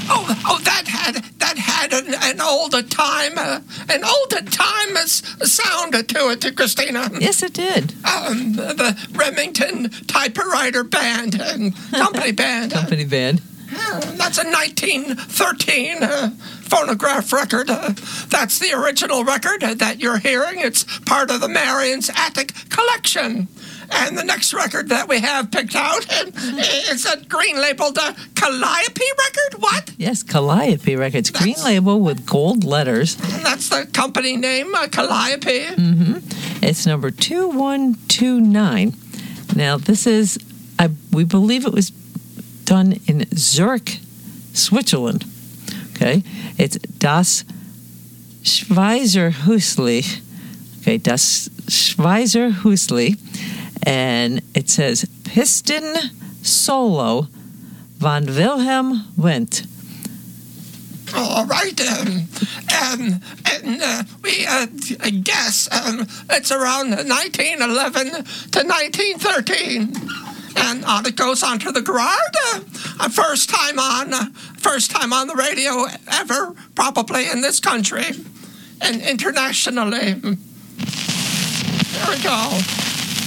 That had an older time sound to it, Christina. Yes, it did. The Remington Typewriter Band and Company Band. Company Band. That's a 1913 phonograph record. That's the original record that you're hearing. It's part of the Marion's Attic collection. And the next record that we have picked out is a green labeled Calliope record. What? Yes, Calliope records. Green label with gold letters. That's the company name, Calliope. Mm-hmm. It's number 2129. Now, this is, we believe it was done in Zurich, Switzerland. Okay? It's Das Schweizerhäusli. Okay, Das Schweizerhäusli. And it says, Piston Solo von Wilhelm Wendt. All right. We guess it's around 1911 to 1913. And on it goes onto the Gerard. First time on the radio ever, probably in this country and internationally. There we go.